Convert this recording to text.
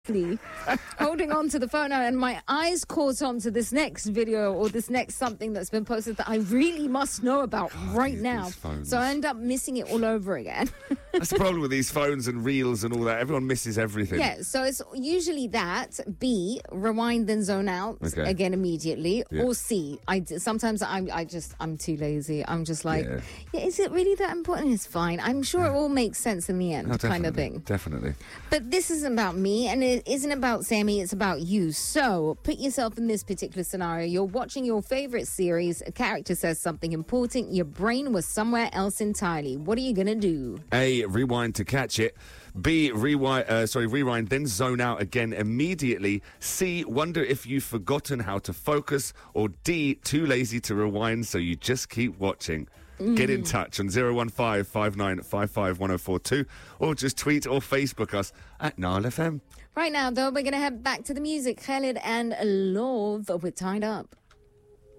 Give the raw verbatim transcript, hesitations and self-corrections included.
holding on to the phone and my eyes caught on to this next video or this next something that's been posted that I really must know about God, right these now. phones. So I end up missing it all over again. That's the problem with these phones and reels and all that. Everyone misses everything. Yeah, so it's usually that. B, rewind then zone out Okay. again immediately. Yeah. Or C, I d- sometimes I'm I just I'm too lazy. I'm just like, Yeah. yeah, is it really that important? It's fine. I'm sure it all makes sense in the end, Oh, kind of definitely, thing. Definitely. But this isn't about me and it isn't about Sammy, it's about you. So put yourself in this particular scenario. You're watching your favorite series, a character says something important, your brain was somewhere else entirely. What are you gonna do? A, rewind to catch it. B, rewind, uh, sorry, rewind, then zone out again immediately. C, wonder if you've forgotten how to focus. Or D, too lazy to rewind, so you just keep watching. Mm. Get in touch on zero one five, five nine five five, one oh four two or just tweet or Facebook us at Nile F M. Right now, though, we're going to head back to the music. Khalid and Love with Tied Up.